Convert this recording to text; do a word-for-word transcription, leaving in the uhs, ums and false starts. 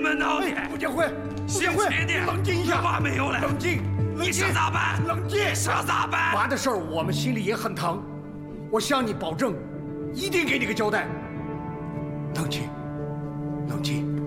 么闹的？ 顾建辉，顾建辉，冷静一下， 娃没有了， 冷静， 你想咋办？ 冷静， 想咋办？ 娃的事儿我们心里也很疼，我向你保证，一定给你个交代。冷静，冷静。